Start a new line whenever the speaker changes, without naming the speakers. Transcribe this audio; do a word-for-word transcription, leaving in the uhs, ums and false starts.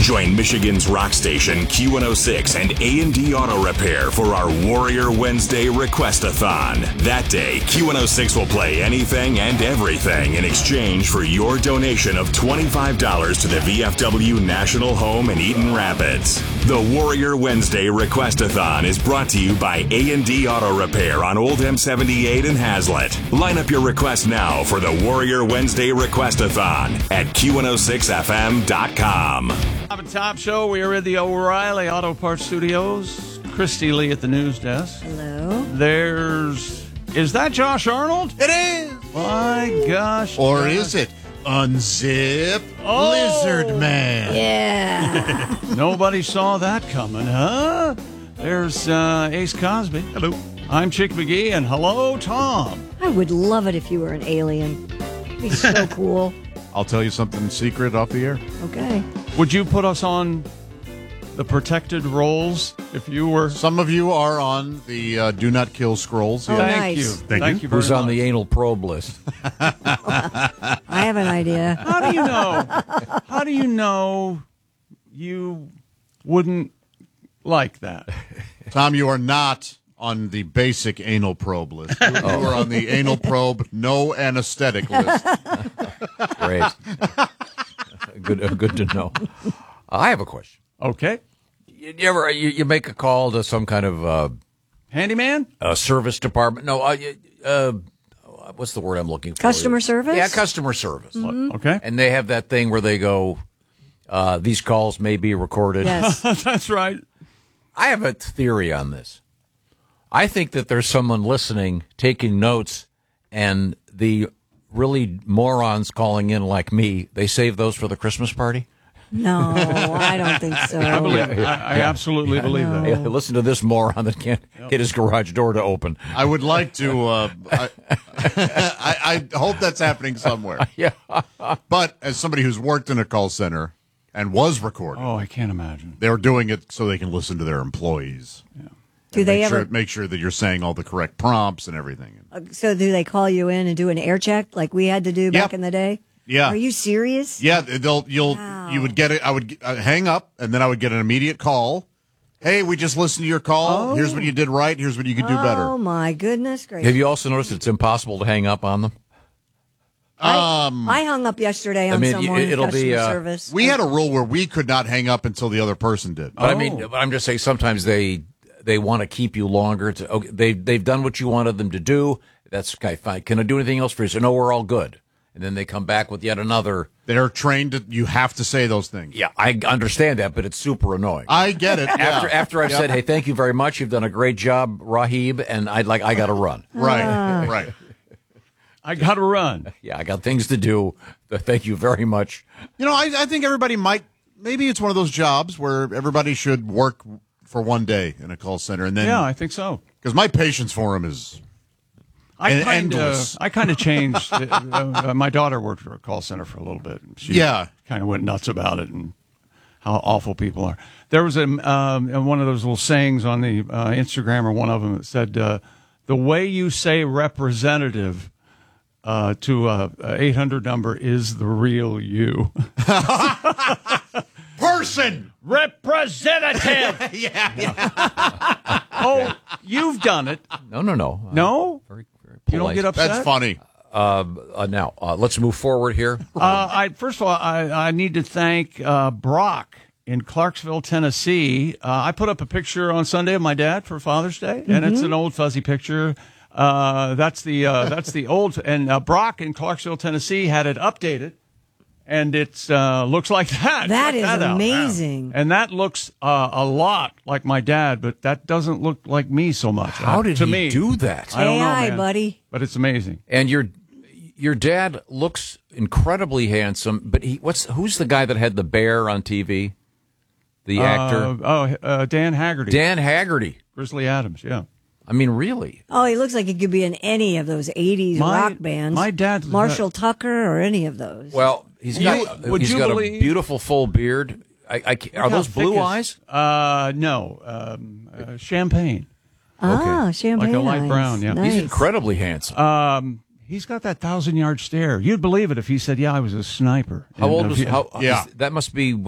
Join Michigan's rock station Q one oh six and A and D Auto Repair for our Warrior Wednesday Request-a-thon. That day, Q one oh six will play anything and everything in exchange for your donation of twenty-five dollars to the V F W National Home in Eaton Rapids. The Warrior Wednesday Request-a-thon is brought to you by A and D Auto Repair on Old M seventy-eight in Hazlet. Line up your request now for the Warrior Wednesday Request-a-thon at Q one oh six F M dot com.
Top and Top Show. We are in the O'Reilly Auto Parts Studios. Christy Lee at the news desk.
Hello.
There's... Is that Josh Arnold?
It is.
My gosh.
Or
Josh.
is it Unzip
Oh.
Lizard Man?
Yeah.
Nobody saw that coming, huh? There's uh, Ace Cosby.
Hello.
I'm Chick McGee, and hello, Tom.
I would love it if you were an alien. It'd be so cool.
I'll tell you something secret off the air.
Okay.
Would you put us on the protected rolls if you were...
Some of you are on the uh, Do Not Kill scrolls.
Oh,
Thank
nice.
you.
Thank
Thank
you.
you very
Who's
much.
on the anal probe list?
I have an idea.
How do you know? How do you know you wouldn't like that?
Tom, you are not on the basic anal probe list. You are on the anal probe no anesthetic list.
Great. Good, uh, good to know. I have a question.
Okay.
You, you ever you, you make a call to some kind of uh,
Handyman?
uh, service department? No, uh, you- uh, what's the word I'm looking for?
Customer service?
Yeah, customer service.
Okay.
And they have that thing where they go, uh, these calls may be recorded.
Yes.
That's right.
I have a theory on this. I think that there's someone listening, taking notes, and the really morons calling in like me, they save those for the Christmas party.
No, I don't think so.
I believe it. I, I absolutely believe that.
Yeah, listen to this moron that can't get his garage door to open.
I would like to. Uh, I, I, I hope that's happening somewhere.
Yeah.
But as somebody who's worked in a call center and was recording,
Oh, I can't imagine.
they're doing it so they can listen to their employees.
Do they
make
ever?
sure, make sure that you're saying all the correct prompts and everything.
So do they call you in and do an air check like we had to do back
Yep.
in the day?
Yeah.
Are you serious?
Yeah, they'll you'll
Wow.
you would get it. I would uh, hang up, and then I would get an immediate call. Hey, we just listened to your call.
Oh.
Here's what you did right. Here's what you could do better.
Oh my goodness gracious!
Have you also noticed it's impossible to hang up on them?
Um,
I hung up yesterday on
I mean,
someone in
it'll
customer
be, uh,
service.
we had a rule where we could not hang up until the other person did.
But I mean, but I'm just saying sometimes they they want to keep you longer. To okay, they they've done what you wanted them to do. That's okay, fine. Can I do anything else for you? So no, we're all good. And then they come back with yet another.
They're trained to. You have to say those things.
Yeah, I understand that, but it's super annoying.
I get it.
after
yeah.
after I've
Yep.
said, hey, thank you very much. You've done a great job, Rahib, and I'd like I got to run.
Right, right.
I got to run.
Yeah, I got things to do. Thank you very much.
You know, I, I think everybody might. Maybe it's one of those jobs where everybody should work for one day in a call center, and then
Yeah, I think so.
because my patience for him is.
I
And
kind of
endless.
I kind of changed. uh, uh, my daughter worked for a call center for a little bit. She
Yeah.
kind of went nuts about it and how awful people are. There was a um, one of those little sayings on the uh, Instagram, or one of them that said, uh, "The way you say representative uh, to a, a eight hundred number is the real you."
Person.
Representative.
Yeah, yeah.
Oh, you've done it.
No, no, no. Uh,
No,
very, very
you don't
polite.
get upset.
That's funny.
Uh, uh, now, uh, let's move forward here.
Uh, I first of all, I, I need to thank uh, Brock in Clarksville, Tennessee. Uh, I put up a picture on Sunday of my dad for Father's Day, and it's an old fuzzy picture. Uh, that's the uh, that's the old, and uh, Brock in Clarksville, Tennessee, had it updated, and it uh, looks like that.
That
Check
is
out.
amazing.
And that looks uh, a lot like my dad, but that doesn't look like me so much.
How
Uh,
did
to
he
me.
do that?
I don't know,
A I,
man.
buddy.
But it's amazing.
And your your dad looks incredibly handsome, but he what's who's the guy that had the bear on T V? The actor
Uh, oh, uh, Dan Haggerty.
Dan Haggerty.
Grizzly Adams, yeah.
I mean, really?
Oh, he looks like he could be in any of those eighties
My-
rock bands.
my dad-
Marshall Tucker, or any of those.
Well, he's
You-
got
would
he's
you
got
believe-
a beautiful full beard. I, I can't- are
Look how
those blue
thick
eyes?
his- Uh, no, um, uh, champagne.
ah, champagne
Like a light
eyes.
brown, yeah.
Nice.
He's incredibly handsome.
Um, he's got that thousand yard stare. You'd believe it if he said, "Yeah, I was a sniper."
how
And
old
if
was
he-
how?
Yeah.
is- that must be